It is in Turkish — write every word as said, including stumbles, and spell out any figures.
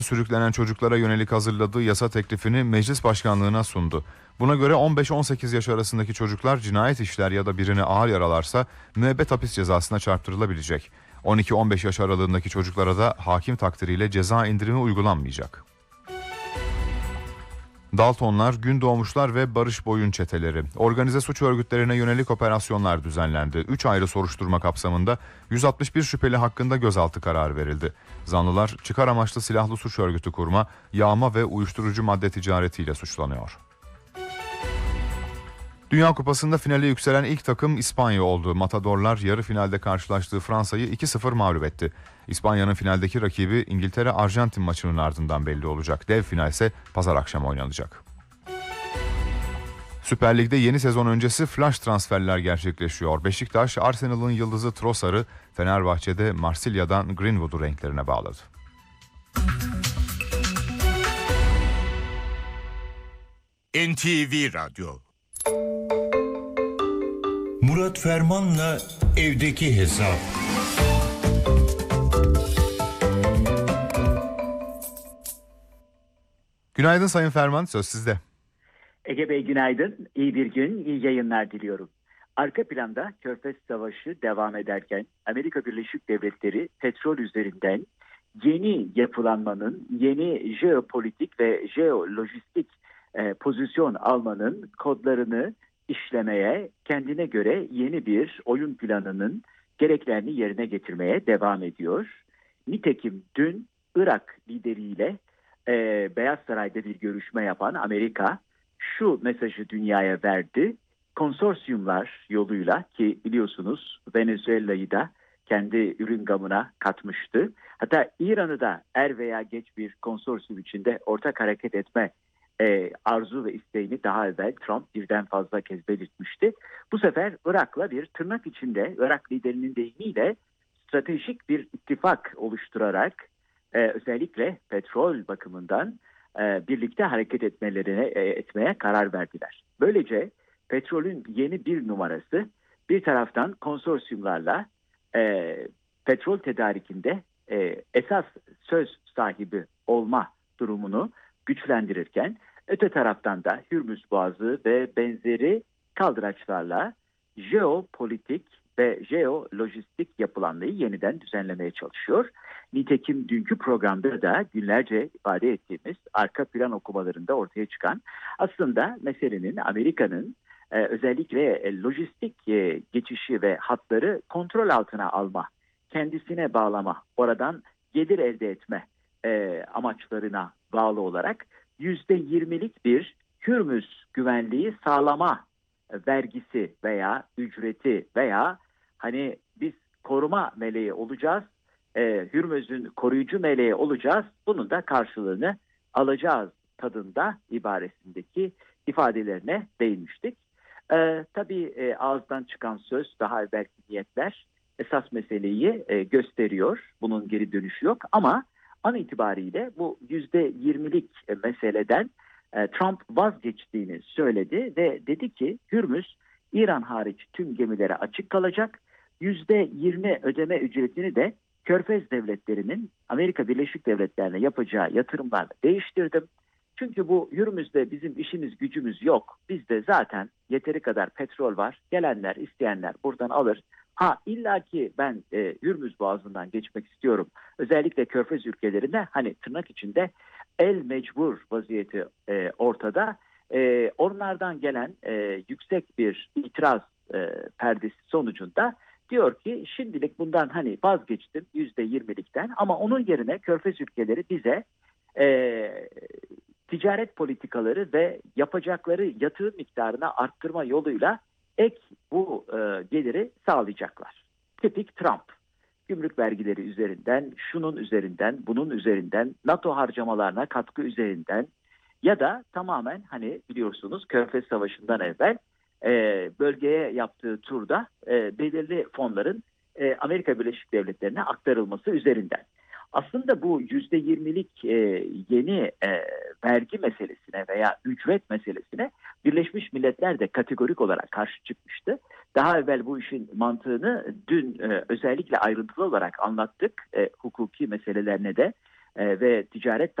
Sürüklenen çocuklara yönelik hazırladığı yasa teklifini meclis başkanlığına sundu. Buna göre on beş on sekiz yaş arasındaki çocuklar cinayet işler ya da birini ağır yaralarsa müebbet hapis cezasına çarptırılabilecek. on iki on beş yaş aralığındaki çocuklara da hakim takdiriyle ceza indirimi uygulanmayacak. Daltonlar, Gündoğmuşlar ve Barış Boyun çeteleri. Organize suç örgütlerine yönelik operasyonlar düzenlendi. üç ayrı soruşturma kapsamında yüz altmış bir şüpheli hakkında gözaltı kararı verildi. Zanlılar çıkar amaçlı silahlı suç örgütü kurma, yağma ve uyuşturucu madde ticaretiyle suçlanıyor. Dünya Kupası'nda finale yükselen ilk takım İspanya oldu. Matadorlar yarı finalde karşılaştığı Fransa'yı iki sıfır mağlup etti. İspanya'nın finaldeki rakibi İngiltere-Arjantin maçının ardından belli olacak. Dev final ise pazar akşamı oynanacak. Süper Lig'de yeni sezon öncesi flash transferler gerçekleşiyor. Beşiktaş, Arsenal'ın yıldızı Trossard'ı, Fenerbahçe'de Marsilya'dan Greenwood'u renklerine bağladı. N T V Radyo. Murat Ferman'la evdeki hesap. Günaydın Sayın Ferman, söz sizde. Ege Bey günaydın, iyi bir gün, iyi yayınlar diliyorum. Arka planda Körfez Savaşı devam ederken Amerika Birleşik Devletleri petrol üzerinden yeni yapılanmanın, yeni jeopolitik ve jeolojistik e, pozisyon almanın kodlarını işlemeye, kendine göre yeni bir oyun planının gereklerini yerine getirmeye devam ediyor. Nitekim dün Irak lideriyle e, Beyaz Saray'da bir görüşme yapan Amerika şu mesajı dünyaya verdi. Konsorsiyumlar yoluyla, ki biliyorsunuz Venezuela'yı da kendi ürün gamına katmıştı. Hatta İran'ı da er veya geç bir konsorsiyum içinde ortak hareket etme e, arzu ve isteğini daha evvel Trump birden fazla kez belirtmişti. Bu sefer Irak'la bir tırnak içinde, Irak liderinin deyimiyle stratejik bir ittifak oluşturarak e, özellikle petrol bakımından e, birlikte hareket etmelerine e, etmeye karar verdiler. Böylece petrolün yeni bir numarası bir taraftan konsorsiyumlarla e, petrol tedarikinde e, esas söz sahibi olma durumunu güçlendirirken, öte taraftan da Hürmüz Boğazı ve benzeri kaldıraçlarla jeopolitik ve jeolojistik yapılanmayı yeniden düzenlemeye çalışıyor. Nitekim dünkü programda da günlerce ifade ettiğimiz arka plan okumalarında ortaya çıkan aslında meselenin Amerika'nın e, özellikle e, lojistik e, geçişi ve hatları kontrol altına alma, kendisine bağlama, oradan gelir elde etme e, amaçlarına bağlı olarak yüzde yirmilik bir Hürmüz güvenliği sağlama vergisi veya ücreti veya hani biz koruma meleği olacağız, e, Hürmüz'ün koruyucu meleği olacağız, bunun da karşılığını alacağız tadında ibaresindeki ifadelerine değinmiştik. E, tabii e, ağızdan çıkan söz, daha evvelki niyetler esas meseleyi e, gösteriyor. Bunun geri dönüşü yok ama an itibariyle bu yüzde yirmilik meseleden e, Trump vazgeçtiğini söyledi ve dedi ki Hürmüz İran hariç tüm gemilere açık kalacak. yüzde yirmi ödeme ücretini de Körfez devletlerinin Amerika Birleşik Devletleri'ne yapacağı yatırımlarla değiştirdim. Çünkü bu Hürmüz'de bizim işimiz gücümüz yok. Bizde zaten yeteri kadar petrol var. Gelenler, isteyenler buradan alır. Ha illaki ben e, Hürmüz Boğazı'ndan geçmek istiyorum. Özellikle Körfez ülkelerine hani tırnak içinde el mecbur vaziyeti e, ortada. E, onlardan gelen e, yüksek bir itiraz e, perdesi sonucunda diyor ki şimdilik bundan hani vazgeçtim yüzde yirmilikten ama onun yerine Körfez ülkeleri bize e, ticaret politikaları ve yapacakları yatırım miktarını arttırma yoluyla ek bu e, geliri sağlayacaklar. Tipik Trump. Gümrük vergileri üzerinden, şunun üzerinden, bunun üzerinden, NATO harcamalarına katkı üzerinden ya da tamamen hani biliyorsunuz Körfez Savaşı'ndan evvel e, bölgeye yaptığı turda e, belirli fonların e, Amerika Birleşik Devletleri'ne aktarılması üzerinden. Aslında bu yüzde yirmilik e, yeni e, vergi meselesine veya ücret meselesine Birleşmiş Milletler de kategorik olarak karşı çıkmıştı. Daha evvel bu işin mantığını dün e, özellikle ayrıntılı olarak anlattık. E, hukuki meselelerine de e, ve Ticaret